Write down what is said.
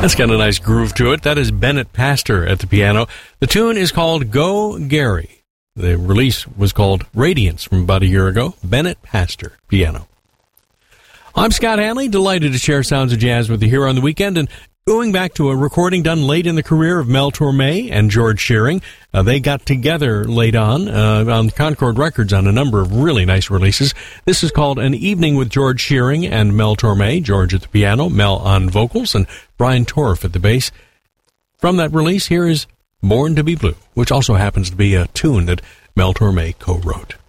That's got a nice groove to it. That is Bennett Pastor at the piano. The tune is called Go Gary. The release was called Radiance from about a year ago. Bennett Pastor, piano. I'm Scott Hanley, delighted to share sounds of jazz with you here on the weekend, and going back to a recording done late in the career of Mel Torme and George Shearing. They got together late on Concord Records on a number of really nice releases. This is called An Evening with George Shearing and Mel Torme, George at the piano, Mel on vocals, and Brian Torff at the bass. From that release, here is Born to be Blue, which also happens to be a tune that Mel Torme co-wrote.